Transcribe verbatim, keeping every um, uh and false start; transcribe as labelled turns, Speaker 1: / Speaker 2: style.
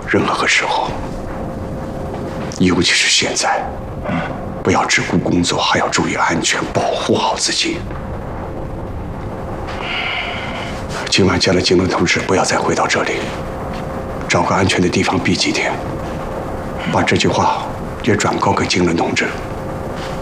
Speaker 1: 任何时候，尤其是现在，不要只顾工作，还要注意安全，保护好自己。今晚见了金轮同志，不要再回到这里，找个安全的地方避几天，把这句话也转告给金轮同志。